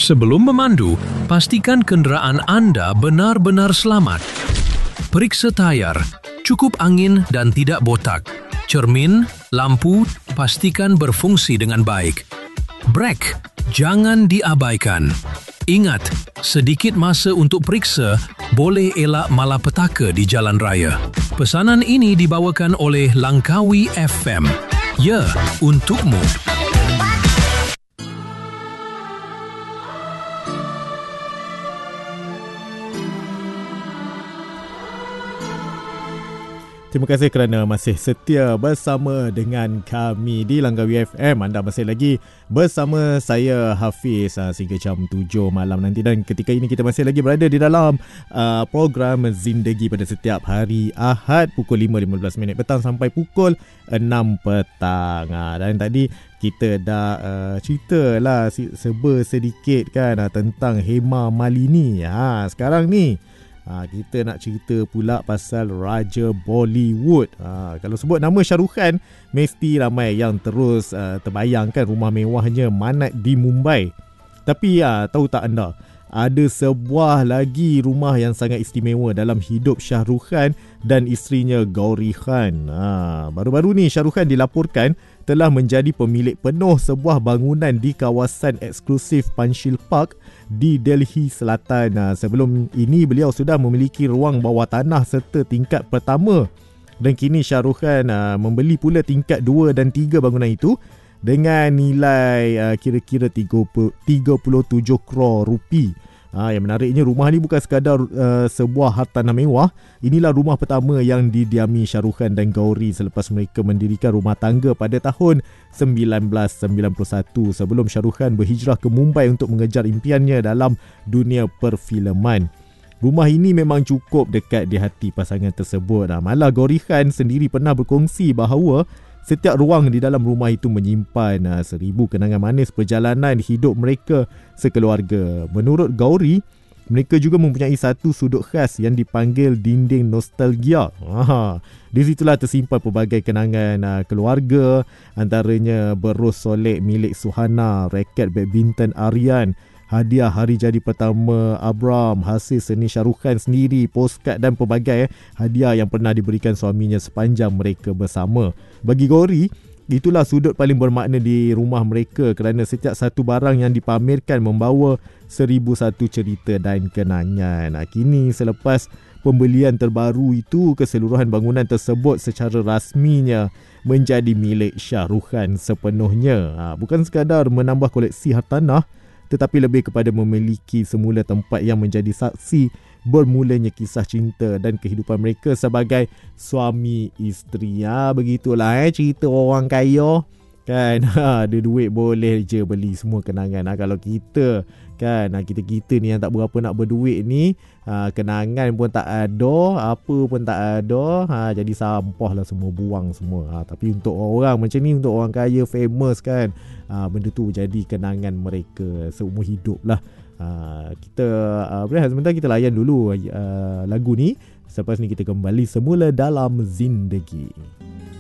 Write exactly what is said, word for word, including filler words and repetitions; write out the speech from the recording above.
Sebelum memandu, pastikan kenderaan anda benar-benar selamat. Periksa tayar, cukup angin dan tidak botak. Cermin, lampu, pastikan berfungsi dengan baik. Brek, jangan diabaikan. Ingat, sedikit masa untuk periksa boleh elak malapetaka di jalan raya. Pesanan ini dibawakan oleh Langkawi F M. Ya, untukmu. Terima kasih kerana masih setia bersama dengan kami di Langkawi F M. Anda masih lagi bersama saya Hafiz uh, sehingga jam tujuh malam nanti. Dan ketika ini kita masih lagi berada di dalam uh, program Zindagi pada setiap hari Ahad pukul lima lima belas minit petang sampai pukul enam petang. Uh, dan tadi kita dah uh, cerita lah serba sedikit kan uh, tentang Hema Malini. Ha, sekarang ni Ha, kita nak cerita pula pasal Raja Bollywood. Ha, kalau sebut nama Shah Rukh Khan, mesti ramai yang terus uh, terbayangkan rumah mewahnya Manat di Mumbai. Tapi ya, tahu tak anda, ada sebuah lagi rumah yang sangat istimewa dalam hidup Shah Rukh Khan dan isterinya Gauri Khan. Ha, baru-baru ni Shah Rukh Khan dilaporkan telah menjadi pemilik penuh sebuah bangunan di kawasan eksklusif Panchsheel Park di Delhi Selatan. Nah, sebelum ini beliau sudah memiliki ruang bawah tanah serta tingkat pertama. Dan kini Shah Rukh Khan uh, membeli pula tingkat dua dan tiga bangunan itu dengan nilai uh, kira-kira tiga puluh tujuh crore rupiah. Ha, yang menariknya, rumah ni bukan sekadar uh, sebuah hartanah mewah. Inilah rumah pertama yang didiami Shah Rukh Khan dan Gauri selepas mereka mendirikan rumah tangga pada tahun sembilan belas sembilan puluh satu sebelum Shah Rukh Khan berhijrah ke Mumbai untuk mengejar impiannya dalam dunia perfilman. Rumah ini memang cukup dekat di hati pasangan tersebut. Ha, malah Gauri Khan sendiri pernah berkongsi bahawa setiap ruang di dalam rumah itu menyimpan uh, seribu kenangan manis perjalanan hidup mereka sekeluarga. Menurut Gauri, mereka juga mempunyai satu sudut khas yang dipanggil dinding nostalgia. Ha, di situlah tersimpan pelbagai kenangan uh, keluarga, antaranya berus solek milik Suhana, raket badminton Aryan, hadiah hari jadi pertama Abram, hasil seni Shah Rukh Khan sendiri, postcard dan pelbagai eh, hadiah yang pernah diberikan suaminya sepanjang mereka bersama. Bagi Gauri, itulah sudut paling bermakna di rumah mereka kerana setiap satu barang yang dipamerkan membawa seribu satu cerita dan kenangan. Nah, kini selepas pembelian terbaru itu, keseluruhan bangunan tersebut secara rasminya menjadi milik Shah Rukh Khan sepenuhnya. Ha, bukan sekadar menambah koleksi hartanah, tetapi lebih kepada memiliki semula tempat yang menjadi saksi bermulanya kisah cinta dan kehidupan mereka sebagai suami isteri. Ha, begitulah eh, cerita orang kaya kan. Ha, ada duit boleh je beli semua kenangan. Ha, kalau kita kan, ha, kita-kita ni yang tak berapa nak berduit ni, ha, kenangan pun tak ada, apa pun tak ada, ha, jadi sampah lah semua, buang semua. Ha, tapi untuk orang macam ni, untuk orang kaya famous kan, ha, benda tu jadi kenangan mereka seumur hidup lah. Ha, kita uh, berehat sebentar, kita layan dulu uh, lagu ni. Selepas ni kita kembali semula dalam Zindagi.